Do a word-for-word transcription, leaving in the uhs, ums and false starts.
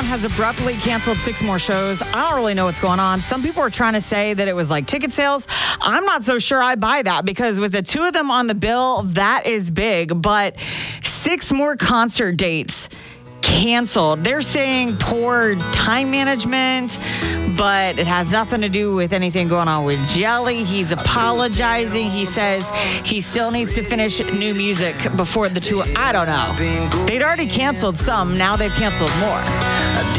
has abruptly canceled six more shows. I don't really know what's going on. Some people are trying to say that it was like ticket sales. I'm not so sure I buy that because with the two of them on the bill, that is big. But six more concert dates canceled. They're saying poor time management, but it has nothing to do with anything going on with Jelly. He's apologizing. He says he still needs to finish new music before the tour. I don't know. They'd already canceled some. Now they've canceled more.